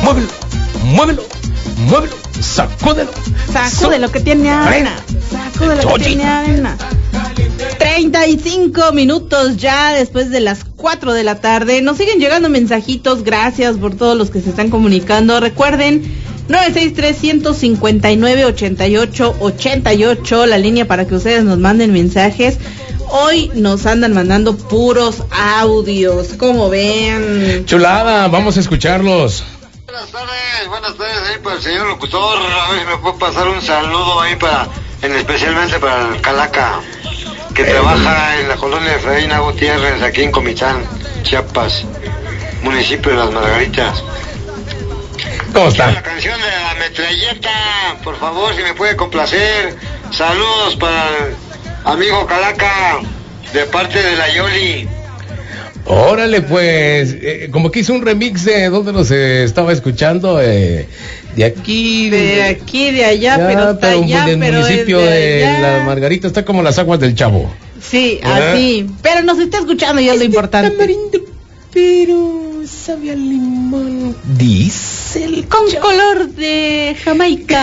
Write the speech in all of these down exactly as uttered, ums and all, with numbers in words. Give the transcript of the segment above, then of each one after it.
muévelo, muévelo, muévelo, sacúdelo. Sacúdelo que tiene arena. Sacúdelo que tiene arena. treinta y cinco minutos ya después de las cuatro de la tarde. Nos siguen llegando mensajitos. Gracias por todos los que se están comunicando. Recuerden, nueve seis tres, cinco nueve, ocho ocho ocho ocho, la línea para que ustedes nos manden mensajes. Hoy nos andan mandando puros audios, como ven. Chulada, vamos a escucharlos. Buenas tardes, buenas tardes ahí para el señor locutor. A ver si me puede pasar un saludo ahí para, en especialmente para el Calaca, que eh, trabaja en la colonia de Freina Gutiérrez, aquí en Comitán, Chiapas, municipio de Las Margaritas. ¿Cómo está? La canción de la metralleta, por favor, si me puede complacer. Saludos para el amigo Calaca, de parte de la Yoli. Órale, pues, eh, como que hizo un remix de donde nos eh, estaba escuchando, eh, de aquí, de, de aquí, de allá, ya, pero está pero allá, del pero municipio de, de allá. La Margarita, está como las aguas del Chavo. Sí, ¿verdad? Así, pero nos está escuchando y es lo importante. Tamarindo, pero sabe a limón, dice el con Chavo. Color de Jamaica.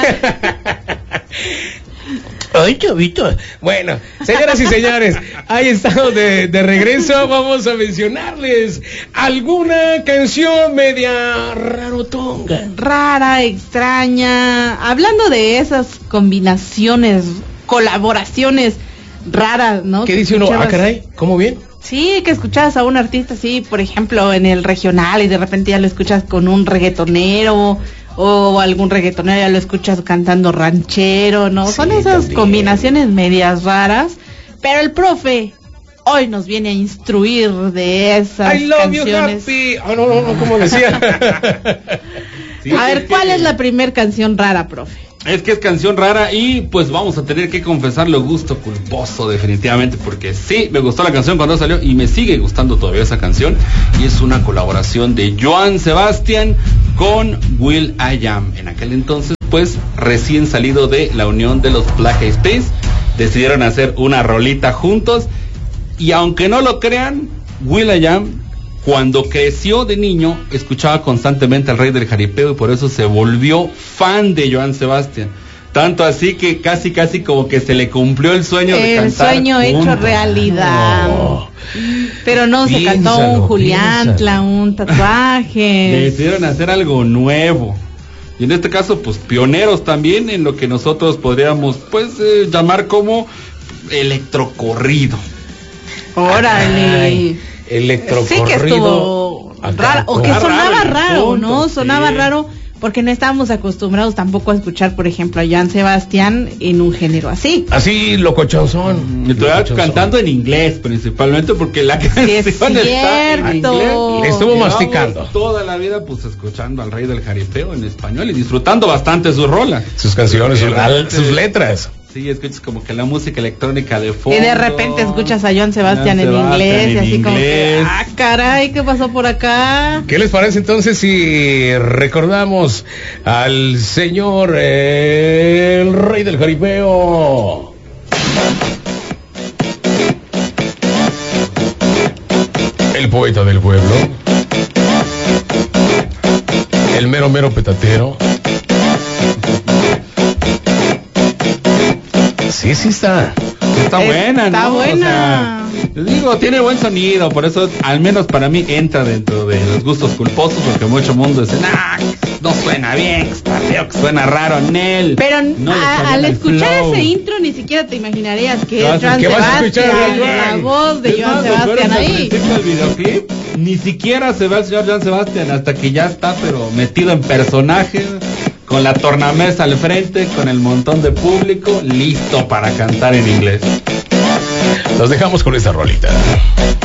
Ay, chavito. Bueno, señoras y señores, ahí estamos de, de regreso. Vamos a mencionarles alguna canción media rarotonga. Rara, extraña. Hablando de esas combinaciones, colaboraciones raras, ¿no? ¿Qué dice uno? Ah, caray, ¿cómo bien? Sí, que escuchabas a un artista así, por ejemplo, en el regional y de repente ya lo escuchas con un reggaetonero. O algún reggaetonero ya lo escuchas cantando ranchero, ¿no? Sí, son esas también. Combinaciones medias raras. Pero el profe hoy nos viene a instruir de esas I love canciones. You happy. Oh, no, no, no, ¿cómo decía? Sí, a ver, ¿cuál que... es la primer canción rara, profe? Es que es canción rara y pues vamos a tener que confesarlo, gusto culposo definitivamente, porque sí, me gustó la canción cuando salió y me sigue gustando todavía esa canción, y es una colaboración de Joan Sebastián con Will I Am. En aquel entonces pues recién salido de la unión de los Black Eyed Peas, decidieron hacer una rolita juntos, y aunque no lo crean, Will I Am cuando creció de niño escuchaba constantemente al Rey del Jaripeo y por eso se volvió fan de Joan Sebastián. Tanto así que casi casi como que se le cumplió el sueño el de cantar. El sueño juntos. Hecho realidad. No. Pero no, piénsalo, se cantó un Juliantla, un tatuaje. Decidieron hacer algo nuevo. Y en este caso, pues pioneros también en lo que nosotros podríamos pues eh, llamar como electrocorrido. Órale. Electrocorrido. Sí que estuvo raro, o que sonaba raro, ¿no? Sonaba raro porque no estábamos acostumbrados tampoco a escuchar, por ejemplo, a Joan Sebastián en un género así. Así, locochonzón. Y estuvo cantando en inglés principalmente porque la canción es está en inglés. Le estuvo masticando. Toda la vida pues escuchando al Rey del Jaripeo en español y disfrutando bastante su rola. Sus canciones, sus, al, sus letras. Sí, escuchas como que la música electrónica de fondo. Y de repente escuchas a Joan Sebastián en inglés y así inglés. Como que, ah, caray, ¿qué pasó por acá? ¿Qué les parece entonces si recordamos al señor eh, el Rey del Jaripeo? El poeta del pueblo. El mero mero petatero. Sí, sí está. Está buena, está ¿no? buena. O sea, digo, tiene buen sonido, por eso al menos para mí entra dentro de los gustos culposos, porque mucho mundo dice, nah, no suena bien, está feo, que suena raro en él. Pero no a, al escuchar flow. Ese intro ni siquiera te imaginarías que es Joan Sebastián, la voz de Joan Sebastián ahí. El videoclip ni siquiera se ve al señor Joan Sebastián hasta que ya está, pero metido en personaje, con la tornamesa al frente, con el montón de público, listo para cantar en inglés. Nos dejamos con esta rolita.